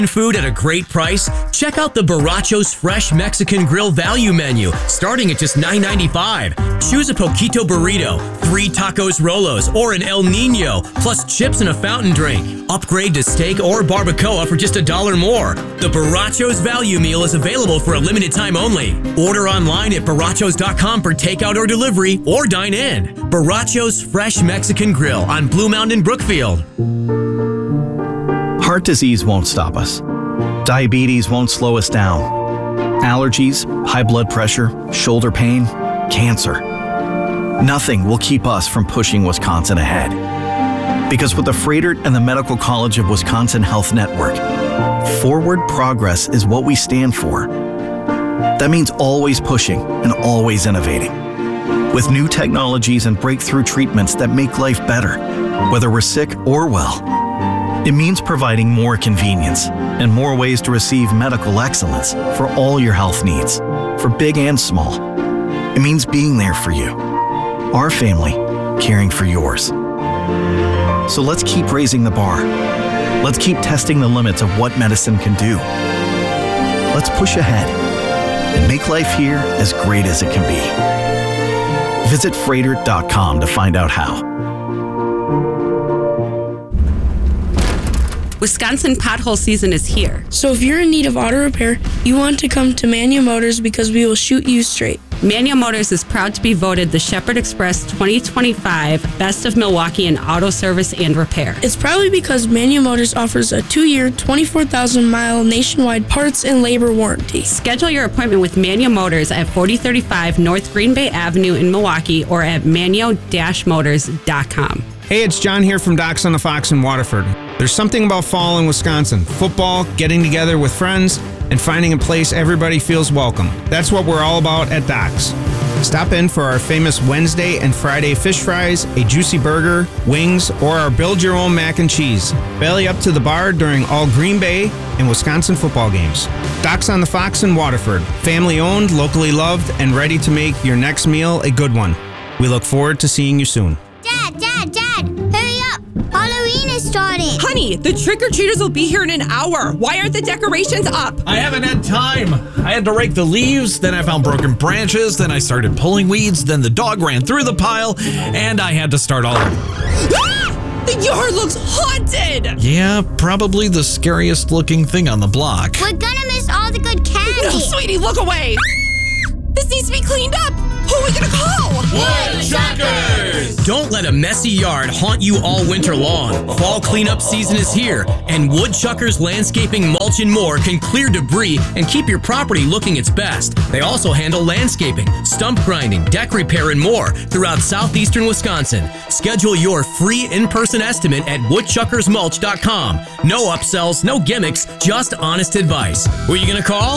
Food at a great price? Check out the Borrachos Fresh Mexican Grill Value Menu, starting at just $9.95. Choose a Poquito Burrito, 3 Tacos Rolos, or an El Nino, plus chips and a fountain drink. Upgrade to steak or barbacoa for just $1 more. The Borrachos Value Meal is available for a limited time only. Order online at borrachos.com for takeout or delivery, or dine in. Borrachos Fresh Mexican Grill on Blue Mountain, Brookfield. Heart disease won't stop us. Diabetes won't slow us down. Allergies, high blood pressure, shoulder pain, cancer. Nothing will keep us from pushing Wisconsin ahead. Because with the Froedtert and the Medical College of Wisconsin Health Network, forward progress is what we stand for. That means always pushing and always innovating. With new technologies and breakthrough treatments that make life better, whether we're sick or well. It means providing more convenience and more ways to receive medical excellence for all your health needs, for big and small. It means being there for you, our family, caring for yours. So let's keep raising the bar. Let's keep testing the limits of what medicine can do. Let's push ahead and make life here as great as it can be. Visit Froedtert.com to find out how. Wisconsin pothole season is here. So if you're in need of auto repair, you want to come to Manual Motors because we will shoot you straight. Manual Motors is proud to be voted the Shepherd Express 2025 Best of Milwaukee in auto service and repair. It's probably because Manual Motors offers a 2-year, 24,000-mile nationwide parts and labor warranty. Schedule your appointment with Manual Motors at 4035 North Green Bay Avenue in Milwaukee or at manual-motors.com. Hey, it's John here from Docks on the Fox in Waterford. There's something about fall in Wisconsin. Football, getting together with friends, and finding a place everybody feels welcome. That's what we're all about at Docks. Stop in for our famous Wednesday and Friday fish fries, a juicy burger, wings, or our build-your-own mac and cheese. Belly up to the bar during all Green Bay and Wisconsin football games. Docks on the Fox in Waterford. Family-owned, locally loved, and ready to make your next meal a good one. We look forward to seeing you soon. Dad, hurry up! Halloween is starting! Honey, the trick-or-treaters will be here in an hour. Why aren't the decorations up? I haven't had time. I had to rake the leaves, then I found broken branches, then I started pulling weeds, then the dog ran through the pile, and I had to start all over. Ah! The yard looks haunted! Yeah, probably the scariest looking thing on the block. We're gonna miss all the good candy! No, sweetie, look away! This needs to be cleaned up! Who are we gonna call? Woodchuckers! Don't let a messy yard haunt you all winter long. Fall cleanup season is here, and Woodchuckers Landscaping, Mulch, and More can clear debris and keep your property looking its best. They also handle landscaping, stump grinding, deck repair, and more throughout southeastern Wisconsin. Schedule your free in-person estimate at woodchuckersmulch.com. No upsells, no gimmicks, just honest advice. Who are you gonna call?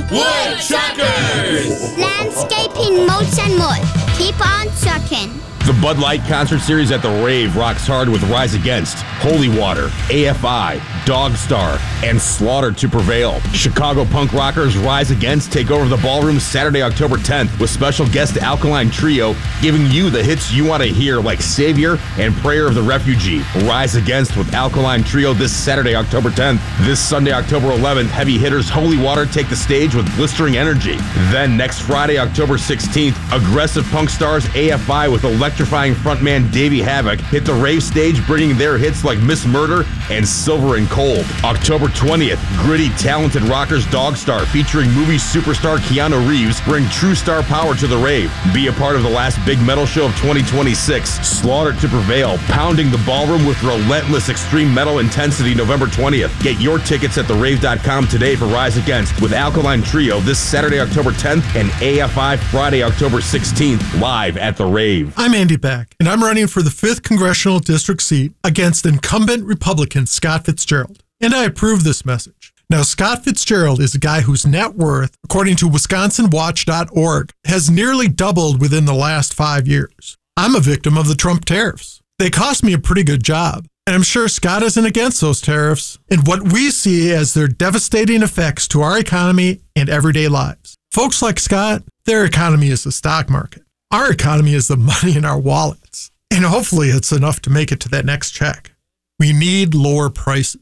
Woodchuckers! Landscaping, Mulch, and More. Keep on chucking. The Bud Light Concert Series at the Rave rocks hard with Rise Against, Holy Water, AFI, Dogstar, and Slaughter to Prevail. Chicago punk rockers Rise Against take over the ballroom Saturday, October 10th with special guest Alkaline Trio giving you the hits you want to hear like Savior and Prayer of the Refugee. Rise Against with Alkaline Trio this Saturday, October 10th. This Sunday, October 11th, heavy hitters Holy Water take the stage with Blistering Energy. Then next Friday, October 16th, aggressive punk stars AFI with electrifying frontman Davey Havoc hit the rave stage bringing their hits like Miss Murder and Silver and Cold. October 20th, gritty, talented rockers Dogstar featuring movie superstar Keanu Reeves bring true star power to the rave. Be a part of the last big metal show of 2026, Slaughter to Prevail, pounding the ballroom with relentless extreme metal intensity November 20th. Get your tickets at therave.com today for Rise Against with Alkaline Trio this Saturday, October 10th and AFI Friday, October 16th, live at the Rave. I'm Andy Beck, and I'm running for the 5th Congressional District seat against incumbent Republican Scott Fitzgerald. And I approve this message. Now, Scott Fitzgerald is a guy whose net worth, according to WisconsinWatch.org, has nearly doubled within the last 5 years. I'm a victim of the Trump tariffs. They cost me a pretty good job, and I'm sure Scott isn't against those tariffs and what we see as their devastating effects to our economy and everyday lives. Folks like Scott, their economy is the stock market. Our economy is the money in our wallets, and hopefully it's enough to make it to that next check. We need lower prices.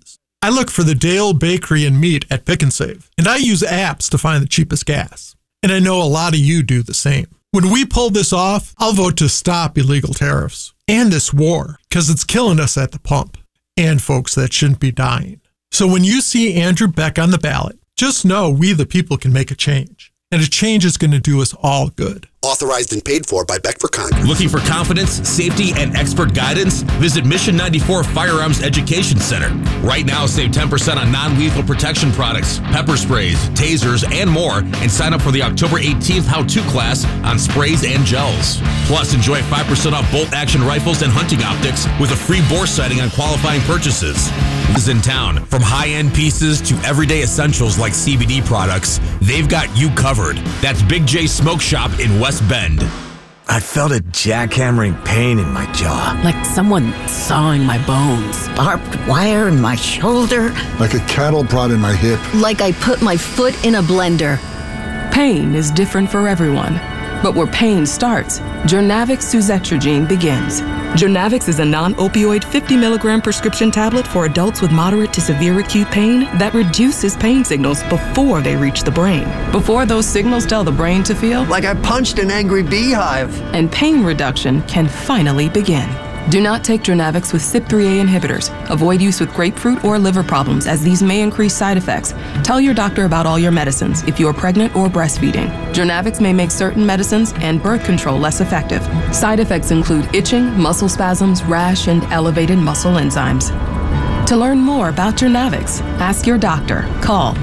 I look for the Dale Bakery and Meat at Pick and Save, and I use apps to find the cheapest gas. And I know a lot of you do the same. When we pull this off, I'll vote to stop illegal tariffs and this war, because it's killing us at the pump and folks that shouldn't be dying. So when you see Andrew Beck on the ballot, just know we the people can make a change. And a change is going to do us all good. Authorized and paid for by Beck for Congress. Looking for confidence, safety, and expert guidance? Visit Mission 94 Firearms Education Center. Right now, save 10% on non-lethal protection products, pepper sprays, tasers, and more, and sign up for the October 18th how-to class on sprays and gels. Plus, enjoy 5% off bolt-action rifles and hunting optics with a free bore sighting on qualifying purchases. Is in town. From high-end pieces to everyday essentials like CBD products, they've got you covered. That's Big J Smoke Shop in West Bend. I felt a jackhammering pain in my jaw. Like someone sawing my bones. Barbed wire in my shoulder. Like a cattle prod in my hip. Like I put my foot in a blender. Pain is different for everyone. But where pain starts, Jurnavix suzetrigine begins. Jurnavix is a non-opioid 50 milligram prescription tablet for adults with moderate to severe acute pain that reduces pain signals before they reach the brain. Before those signals tell the brain to feel like I punched an angry beehive. And pain reduction can finally begin. Do not take Jurnavix with CYP3A inhibitors. Avoid use with grapefruit or liver problems, as these may increase side effects. Tell your doctor about all your medicines if you are pregnant or breastfeeding. Jurnavix may make certain medicines and birth control less effective. Side effects include itching, muscle spasms, rash, and elevated muscle enzymes. To learn more about Jurnavix, ask your doctor. Call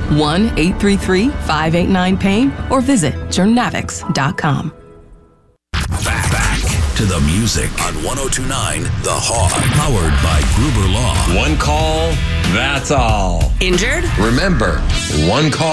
1-833-589-PAIN or visit jurnavix.com. Back to the music on 102.9 The Hog, powered by Gruber Law. One call, that's all. Injured? Remember, one call.